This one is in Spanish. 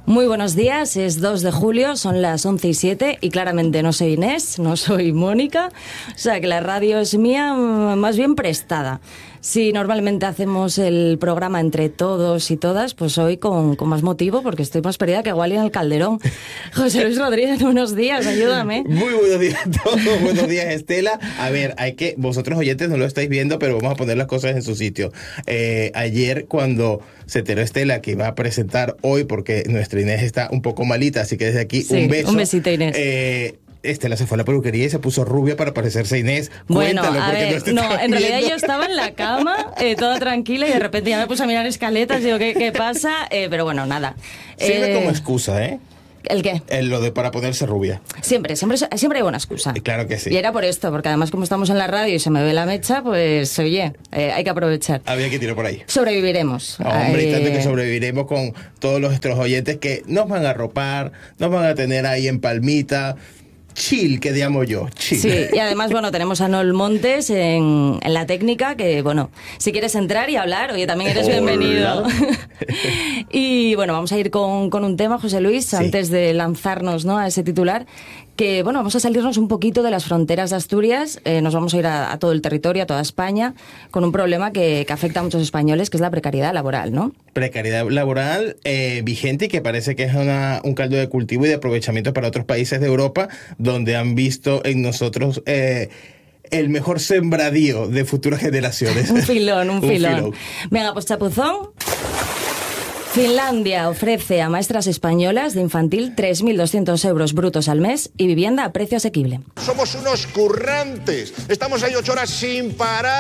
Muy buenos días, es 2 de julio, son las 11:07 y claramente no soy Inés, no soy Mónica, o sea que la radio es mía, más bien prestada. Si normalmente hacemos el programa entre todos y todas, pues hoy con más motivo, porque estoy más perdida que Wally en el Calderón. José Luis Rodríguez, buenos días, ayúdame. Muy buenos días a todos, buenos días Estela. A ver, vosotros oyentes no lo estáis viendo, pero vamos a poner las cosas en su sitio. Ayer cuando se enteró Estela que iba a presentar hoy, porque nuestra Inés está un poco malita, así que desde aquí sí, un beso. Un besito, Inés. Estela se fue a la peluquería y se puso rubia para parecerse a Inés. Bueno, Cuéntalo, a ver, en realidad yo estaba en la cama, toda tranquila, y de repente ya me puse a mirar escaletas y digo, ¿qué pasa? Pero bueno, nada. Sirve como excusa, ¿eh? ¿El qué? Lo de para ponerse rubia. Siempre hay buena excusa. Claro que sí. Y era por esto, porque además como estamos en la radio y se me ve la mecha, pues oye, hay que aprovechar. Había que tirar por ahí. Sobreviviremos. Hombre, y tanto que sobreviviremos con todos nuestros oyentes que nos van a arropar, nos van a tener ahí en palmita. Chill, que llamo yo, chill. Sí, y además, bueno, tenemos a Noel Montes en la técnica, que, bueno, si quieres entrar y hablar, oye, también eres bienvenido. Y, bueno, vamos a ir con un tema, José Luis, sí, antes de lanzarnos, ¿no?, a ese titular, que, bueno, vamos a salirnos un poquito de las fronteras de Asturias, nos vamos a ir a todo el territorio, a toda España, con un problema que afecta a muchos españoles, que es la precariedad laboral, ¿no? Precariedad laboral vigente y que parece que es un caldo de cultivo y de aprovechamiento para otros países de Europa, donde han visto en nosotros el mejor sembradío de futuras generaciones. Un filón. Venga, pues chapuzón. Finlandia ofrece a maestras españolas de infantil 3.200 euros brutos al mes y vivienda a precio asequible. Somos unos currantes. Estamos ahí 8 horas sin parar.